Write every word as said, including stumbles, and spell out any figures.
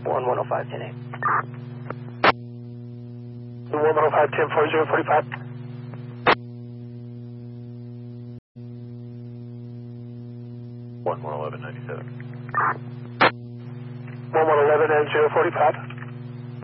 one one oh five, ten eight. one one oh five, ten four, zero forty-five. one one eleven ninety-seven. one one eleven and zero forty-five.